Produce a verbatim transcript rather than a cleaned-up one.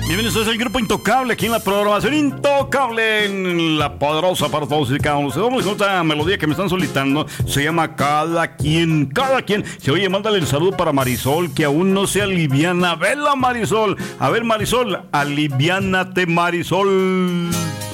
Bienvenidos, es el grupo Intocable aquí en la programación Intocable en la poderosa para todos y cada uno. Vamos con esta melodía que me están solicitando. Se llama Cada Quien, Cada Quien. Se oye, mándale el saludo para Marisol, que aún no se aliviana. Vela, Marisol. A ver, Marisol, aliviánate, Marisol.